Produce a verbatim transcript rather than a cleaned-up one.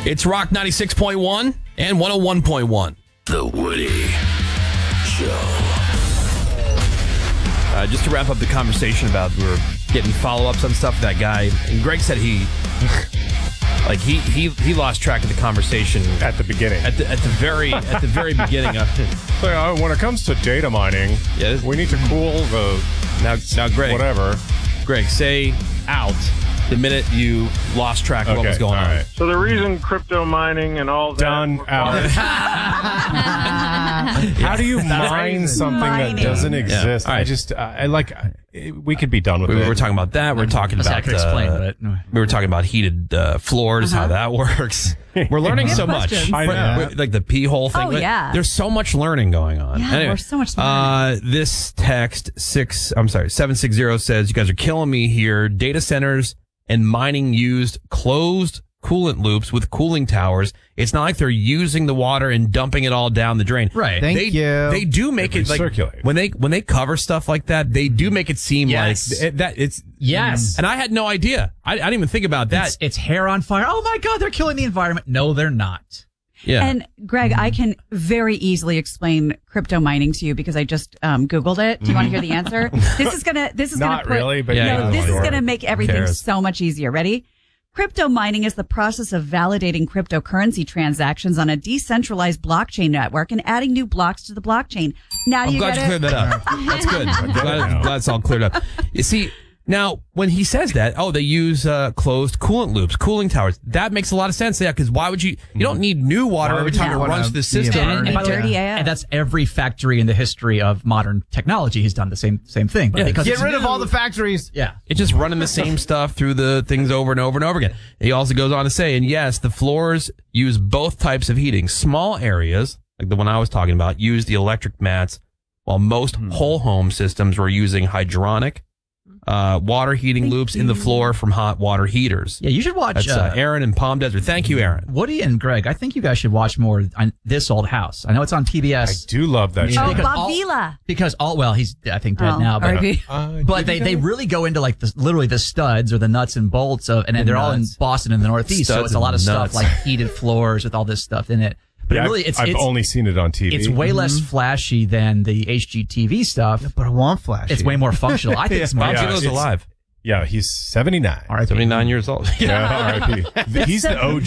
It's Rock ninety-six point one and one oh one point one. The Woody Show. Uh, just to wrap up the conversation about we were getting follow-ups on stuff, that guy, and Greg said he, like he he he lost track of the conversation at the beginning. At the at the very at the very beginning of So, uh, when it comes to data mining, yeah, this, we need to cool the now now Greg whatever. Greg, say out the minute you lost track of okay, what was going all on. right. So the reason crypto mining and all that... Done. Out. How do you mine something Mining. that doesn't exist? Yeah. All right. I just, uh, I like, I, we could be done with We it. were talking about that. We're talking I about could explain, uh, but we were talking about heated uh, floors, Uh-huh. how that works. We're learning We have so much. questions. I know. We're- we're- like the pee hole thing. Oh, Like, yeah. There's so much learning going on. Yeah, Anyway, we're so much Uh, smarter. this text six. I'm sorry, seven six zero says you guys are killing me here. Data centers and mining used closed coolant loops with cooling towers. It's not like they're using the water and dumping it all down the drain. Right. Thank they, you. They do make They it like recirculate. when they when they cover stuff like that. They do make it seem Yes. like it, that it's Yes. And I had no idea. I, I didn't even think about that. It's, it's hair on fire. Oh my God, they're killing the environment. No, they're not. yeah. And Greg, I can very easily explain crypto mining to you because I just um, Googled it. Do you want to hear the answer? This is gonna. This is Not gonna put, really, but Yeah, yeah. No, this sure. is gonna make everything cares? so much easier. Ready? Crypto mining is the process of validating cryptocurrency transactions on a decentralized blockchain network and adding new blocks to the blockchain. Now I'm you glad get you it. cleared that up. That's good. I'm glad, now. glad it's all cleared up. You see, now when he says that, oh, they use uh, closed coolant loops, cooling towers. That makes a lot of sense. Yeah, because why would you? You don't need new water Why every would time you it wanna runs through the be system. a And, and by the way, dirty A F. and that's every factory in the history of modern technology has done the same same thing. But Yeah. because Get it's rid of new- all the factories. Yeah. It's just running the same stuff through the things over and over and over again. He also goes on to say, and yes, the floors use both types of heating. Small areas, like the one I was talking about, use the electric mats, while most whole home systems were using hydronic uh, water heating loops in the floor from hot water heaters. Yeah, you should watch That's uh, uh, Aaron in Palm Desert. Thank you, Aaron. Woody and Greg. I think you guys should watch more on This Old House. I know it's on P B I S. do love that Oh, show. Because Bob all- Vila. Because all well, he's I think dead Oh, now, but R I P. Uh, but did they, you they know? really go into like the literally the studs or the nuts and bolts of, and, and they're all in nuts. Boston in the Northeast, so Studs it's a lot of and stuff nuts. like heated floors with all this stuff in it. But Yeah, it really, I've, it's I've it's, only seen it on T V. it's way less flashy than the H G T V stuff. But I want flash. It's way more functional. I think it's more. Bob Yeah, Vilo's it's- alive. Yeah, he's seventy-nine. R I P. seventy-nine years old. Yeah, R I P He's the O G.